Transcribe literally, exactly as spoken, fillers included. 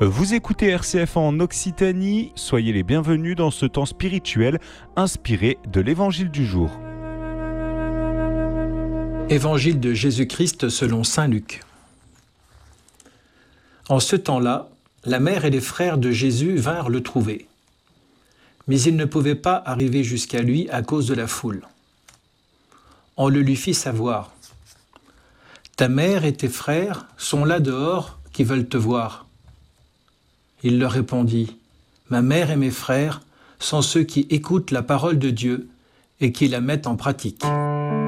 Vous écoutez R C F en Occitanie, soyez les bienvenus dans ce temps spirituel inspiré de l'Évangile du jour. Évangile de Jésus-Christ selon saint Luc. En ce temps-là, la mère et les frères de Jésus vinrent le trouver. Mais ils ne pouvaient pas arriver jusqu'à lui à cause de la foule. On le lui fit savoir. « Ta mère et tes frères sont là dehors qui veulent te voir. » Il leur répondit, « Ma mère et mes frères sont ceux qui écoutent la parole de Dieu et qui la mettent en pratique. »